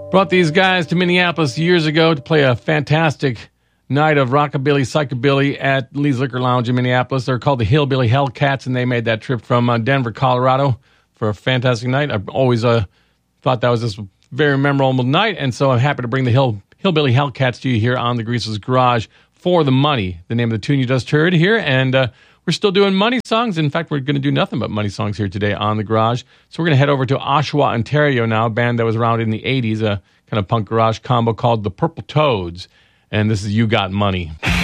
Brought these guys to Minneapolis years ago to play a fantastic night of rockabilly, psychobilly at Lee's Liquor Lounge in Minneapolis. They're called the Hillbilly Hellcats, and they made that trip from Denver, Colorado for a fantastic night. I've always thought that was this very memorable night, and so I'm happy to bring the Hillbilly Hellcats to you here on the Greaser's Garage for the Money, the name of the tune you just heard here, and we're still doing money songs. In fact, we're going to do nothing but money songs here today on the Garage. So we're going to head over to Oshawa, Ontario now, a band that was around in the 80s, a kind of punk garage combo called the Purple Toads, and this is You Got Money.